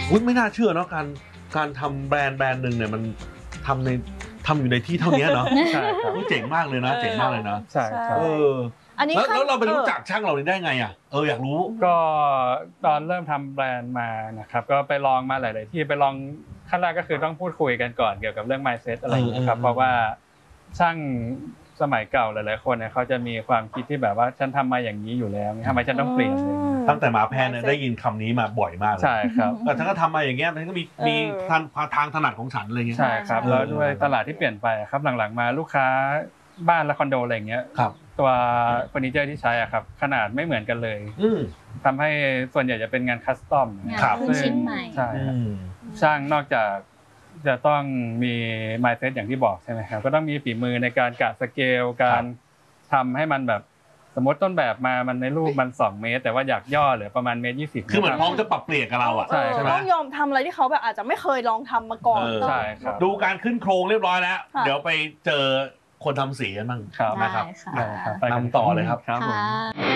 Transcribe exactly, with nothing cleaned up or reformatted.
อุ๊ยไม่น่าเชื่อเนาะการการทำแบรนด์แบรนด์หนึ่งเนี่ยมันทำในทำอยู่ในที่เท่านี้เนาะใช่ครับเจ๋งมากเลยนะเจ๋งมากเลยนะใช่ครับเอออันนี้แล้วเราไปรู้จักช่างเราได้ไงอ่ะเอออยากรู้ก็ตอนเริ่มทำแบรนด์มานะครับก็ไปลองมาหลายๆที่ไปลองขั้นแรกก็คือต้องพูดคุยกันก่อนเกี่ยวกับเรื่อง mindset อะไรอย่างเงี้ยครับเพราะว่าช่างสมัยเก่าหลายๆคนเนี่ยเขาจะมีความคิดที่แบบว่าฉันทำมาอย่างนี้อยู่แล้วทำไมฉันต้องเปลี่ยนเลยตั้งแต่มาแพนเนี่ยได้ยินคำนี้มาบ่อยมากเลยใช่ครับแต่ฉันก็ทำมาอย่างเงี้ยฉันก็มีมีทางทางถนัดของฉันอะไรเงี้ยใช่ครับแล้วด้วยตลาดที่เปลี่ยนไปครับหลังๆมาลูกค้าบ้านและคอนโดอะไรเงี้ยตัวเฟอร์นิเจอร์ที่ใช้อ่ะครับขนาดไม่เหมือนกันเลยทำให้ส่วนใหญ่จะเป็นงานคัสตอมงานชิ้นใหม่ใช่ช่างนอกจากจะต้องมี mindset อย่างที่บอกใช่ไหมครับก็ต้องมีฝีมือในการกะสเกลการทำให้มันแบบสมมติต้นแบบมามันในรูปมันสองเมตรแต่ว่าอยากย่อเหลือประมาณเมตรยี่สิบคือเหมือนพร้อมจะปรับเปลี่ยนกับเราอ่ะใช่ไหมต้องยอมทำอะไรที่เขาแบบอาจจะไม่เคยลองทำมาก่อนใช่ครับดูการขึ้นโครงเรียบร้อยแล้วเดี๋ยวไปเจอคนทำสีกันบ้างนะครับนำต่อเลยครับครับผม